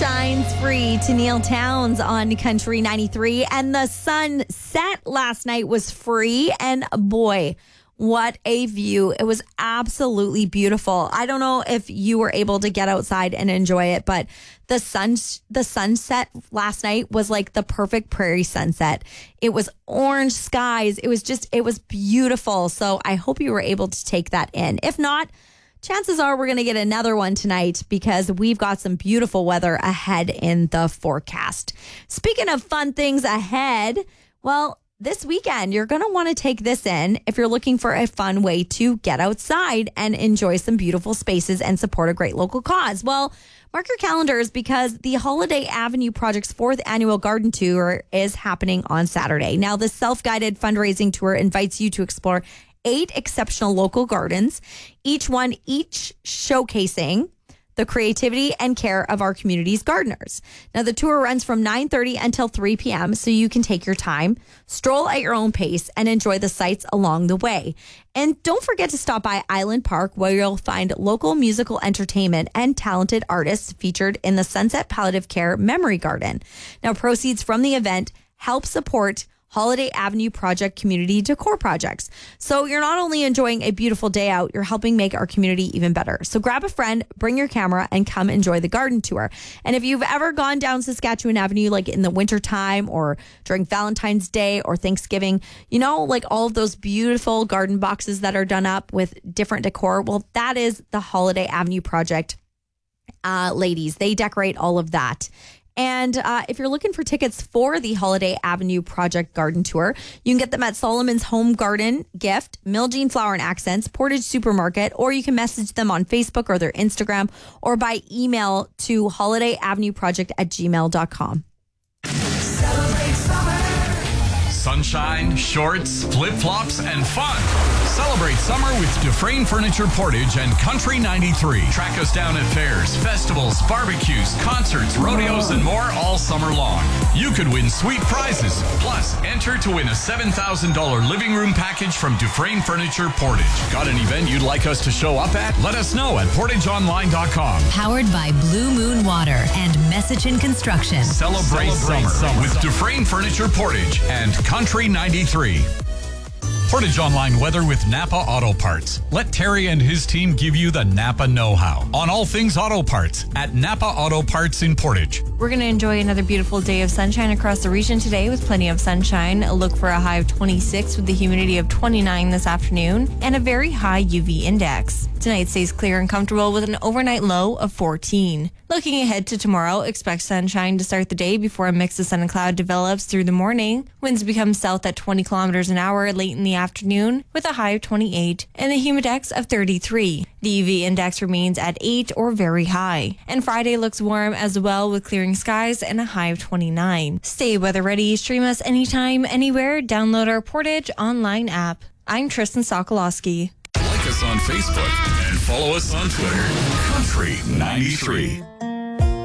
Shines Free to Neil Towns on Country 93. And the sunset last night was free. And boy, what a view. It was absolutely beautiful. I don't know if you were able to get outside and enjoy it, but the sunset last night was like the perfect prairie sunset. It was orange skies. It was beautiful. So I hope you were able to take that in. If not, chances are we're going to get another one tonight because we've got some beautiful weather ahead in the forecast. Speaking of fun things ahead, well, this weekend, you're going to want to take this in if you're looking for a fun way to get outside and enjoy some beautiful spaces and support a great local cause. Well, mark your calendars because the Holiday Avenue Project's 4th annual garden tour is happening on Saturday. Now, the self-guided fundraising tour invites you to explore 8 exceptional local gardens, each showcasing the creativity and care of our community's gardeners. Now, the tour runs from 9:30 until 3 p.m., so you can take your time, stroll at your own pace, and enjoy the sights along the way. And don't forget to stop by Island Park, where you'll find local musical entertainment and talented artists featured in the Sunset Palliative Care Memory Garden. Now, proceeds from the event help support Holiday Avenue Project community decor projects. So you're not only enjoying a beautiful day out, you're helping make our community even better. So grab a friend, bring your camera, and come enjoy the garden tour. And if you've ever gone down Saskatchewan Avenue, like in the wintertime or during Valentine's Day or Thanksgiving, you know, like all of those beautiful garden boxes that are done up with different decor. Well, that is the Holiday Avenue Project. Ladies, they decorate all of that. And if you're looking for tickets for the Holiday Avenue Project Garden Tour, you can get them at Solomon's Home Garden Gift, Miljean Flower and Accents, Portage Supermarket, or you can message them on Facebook or their Instagram or by email to holidayavenueproject@gmail.com. Sunshine, shorts, flip-flops, and fun. Celebrate summer with Dufresne Furniture Portage and Country 93. Track us down at fairs, festivals, barbecues, concerts, rodeos, and more all summer long. You could win sweet prizes. Plus, enter to win a $7,000 living room package from Dufresne Furniture Portage. Got an event you'd like us to show up at? Let us know at portageonline.com. Powered by Blue Moon Water and Messichin Construction. Celebrate summer with Dufresne Furniture Portage and Country 93. Portage Online weather with Napa Auto Parts. Let Terry and his team give you the Napa know-how on all things auto parts at Napa Auto Parts in Portage. We're going to enjoy another beautiful day of sunshine across the region today with plenty of sunshine. Look for a high of 26 with the humidity of 29 this afternoon and a very high UV index. Tonight stays clear and comfortable with an overnight low of 14. Looking ahead to tomorrow, expect sunshine to start the day before a mix of sun and cloud develops through the morning. Winds become south at 20 kilometers an hour late in the afternoon with a high of 28 and a humidex of 33. The UV index remains at 8 or very high. And Friday looks warm as well with clearing skies and a high of 29. Stay weather ready. Stream us anytime, anywhere. Download our Portage Online app. I'm Tristan Sokolowski. Like us on Facebook and follow us on Twitter. Country 93.